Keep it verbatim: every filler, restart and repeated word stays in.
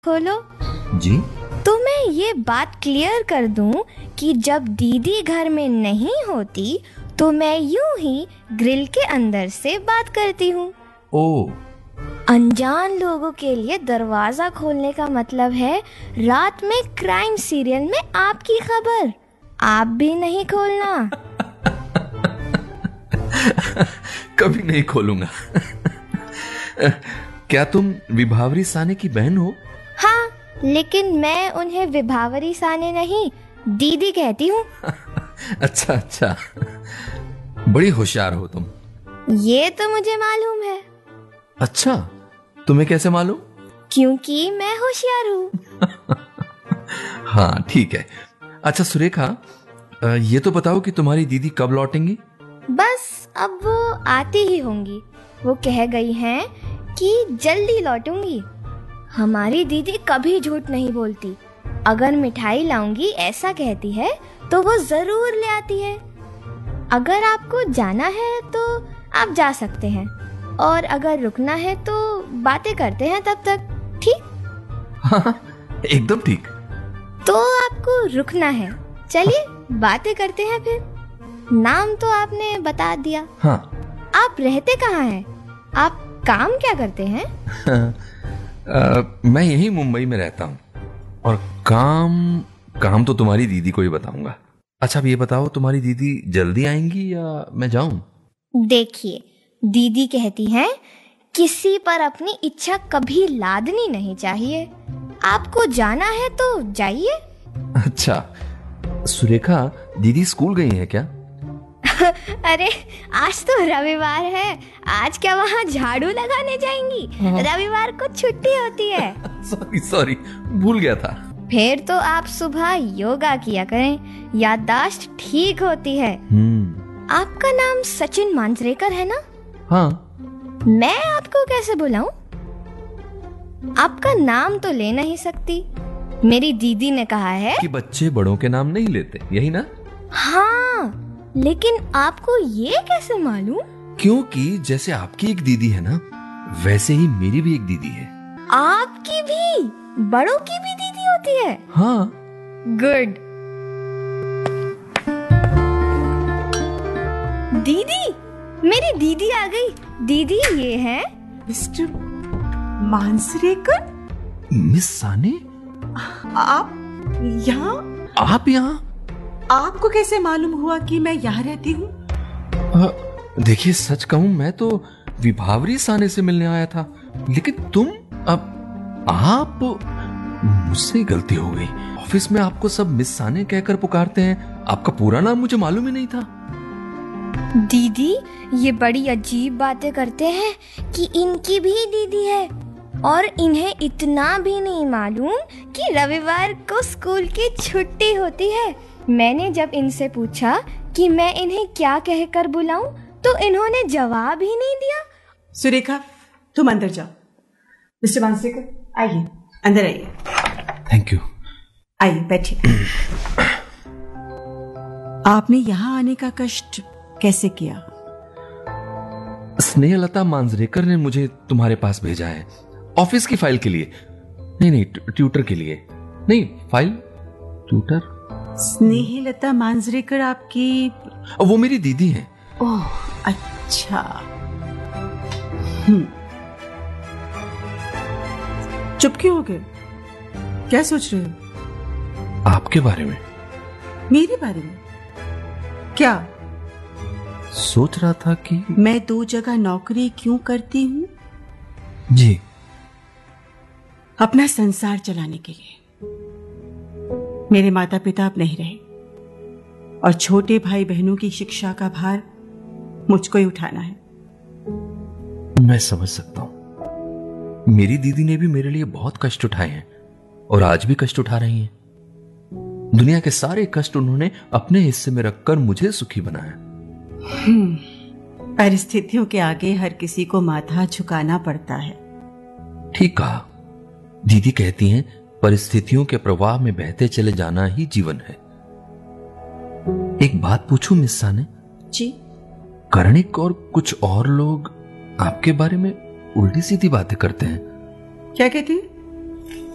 खोलो जी। तो मैं ये बात क्लियर कर दूं कि जब दीदी घर में नहीं होती तो मैं यूं ही ग्रिल के अंदर से बात करती हूँ। ओ, अनजान लोगों के लिए दरवाजा खोलने का मतलब है रात में क्राइम सीरियल में आपकी खबर। आप भी नहीं खोलना। कभी नहीं खोलूंगा। क्या तुम विभावरी साने की बहन हो? हाँ, लेकिन मैं उन्हें विभावरी साने नहीं, दीदी कहती हूँ। अच्छा अच्छा, बड़ी होशियार हो तुम। ये तो मुझे मालूम है। अच्छा, तुम्हें कैसे मालूम? क्योंकि मैं होशियार हूँ। हाँ ठीक है। अच्छा सुरेखा, ये तो बताओ कि तुम्हारी दीदी कब लौटेंगी? बस अब वो आती ही होंगी। वो कह गई हैं कि जल्दी लौटूंगी। हमारी दीदी कभी झूठ नहीं बोलती। अगर मिठाई लाऊंगी ऐसा कहती है तो वो जरूर ले आती है। अगर आपको जाना है तो आप जा सकते हैं, और अगर रुकना है तो बातें करते हैं तब तक। ठीक? हाँ, एकदम ठीक। तो आपको रुकना है। चलिए बातें करते हैं फिर। नाम तो आपने बता दिया। हाँ। आप रहते कहाँ हैं? आप काम क्या करते हैं? आ, मैं यही मुंबई में रहता हूँ, और काम काम तो तुम्हारी दीदी को ही बताऊंगा। अच्छा अब ये बताओ, तुम्हारी दीदी जल्दी आएंगी या मैं जाऊं? देखिए, दीदी कहती हैं किसी पर अपनी इच्छा कभी लादनी नहीं चाहिए। आपको जाना है तो जाइए। अच्छा सुरेखा, दीदी स्कूल गई है क्या? अरे आज तो रविवार है, आज क्या वहाँ झाड़ू लगाने जाएंगी? रविवार को छुट्टी होती है। सॉरी सॉरी, भूल गया था। फिर तो आप सुबह योगा किया करें, याददाश्त ठीक होती है। हम्म। आपका नाम सचिन मांजरेकर है ना? हाँ। मैं आपको कैसे बुलाऊं? आपका नाम तो ले नहीं सकती। मेरी दीदी ने कहा है कि बच्चे बड़ों के नाम नहीं लेते, यही ना? हाँ, लेकिन आपको ये कैसे मालूम? क्योंकि जैसे आपकी एक दीदी है ना, वैसे ही मेरी भी एक दीदी है। आपकी भी? बड़ों की भी दीदी होती है? हाँ। गुड। दीदी, मेरी दीदी आ गई। दीदी ये है मिस्टर मांजरेकर। मिस साने, आप यहाँ? आप यहाँ? आपको कैसे मालूम हुआ कि मैं यहाँ रहती हूँ? देखिए सच कहूँ, मैं तो विभावरी साने से मिलने आया था, लेकिन तुम अब आप मुझसे गलती हो गई। ऑफिस में आपको सब मिस साने कहकर पुकारते हैं, आपका पूरा नाम मुझे मालूम ही नहीं था। दीदी ये बड़ी अजीब बातें करते हैं कि इनकी भी दीदी है, और इन्हें इतना भी नहीं मालूम कि रविवार को स्कूल की छुट्टी होती है। मैंने जब इनसे पूछा कि मैं इन्हें क्या कहकर बुलाऊं, तो इन्होंने जवाब ही नहीं दिया। सुरेखा, तुम अंदर जाओ। मिस्टर मांजरेकर, आइए, अंदर आइए। Thank you. आइए बैठिए। आपने यहाँ आने का कष्ट कैसे किया? स्नेहलता मांजरेकर ने मुझे तुम्हारे पास भेजा है, ऑफिस की फाइल के लिए। नहीं नहीं, ट्यूटर के लिए नहीं, फाइल ट्यूटर। स्नेहलता मांजरेकर आपकी? वो मेरी दीदी है। ओह अच्छा। हम्म। चुप क्यों हो गए? क्या सोच रहे हो? आपके बारे में। मेरे बारे में? क्या सोच रहा था कि मैं दो जगह नौकरी क्यों करती हूँ? जी। अपना संसार चलाने के लिए। मेरे माता पिता अब नहीं रहे, और छोटे भाई बहनों की शिक्षा का भार मुझको ही उठाना है। मैं समझ सकता हूं। मेरी दीदी ने भी मेरे लिए बहुत कष्ट उठाए हैं, और आज भी कष्ट उठा रही हैं। दुनिया के सारे कष्ट उन्होंने अपने हिस्से में रखकर मुझे सुखी बनाया। परिस्थितियों के आगे हर किसी को माथा झुकाना पड़ता है। ठीक कहा। दीदी कहती हैं परिस्थितियों के प्रवाह में बहते चले जाना ही जीवन है। एक बात पूछूं मिस साने? जी। कर्णिक और कुछ और लोग आपके बारे में उल्टी सीधी बातें करते हैं। क्या कहती है?